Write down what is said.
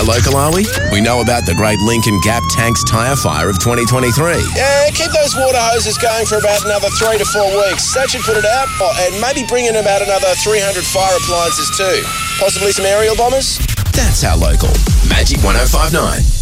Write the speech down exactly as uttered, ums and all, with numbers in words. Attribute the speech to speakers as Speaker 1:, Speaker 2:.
Speaker 1: How local are we? We know about the great Lincoln Gap Tanks tyre fire of twenty twenty-three.
Speaker 2: Yeah, keep those water hoses going for about another three to four weeks. That should put it out. Oh, and maybe bring in about another three hundred fire appliances too. Possibly some aerial bombers.
Speaker 1: That's How Local. Magic one oh five nine.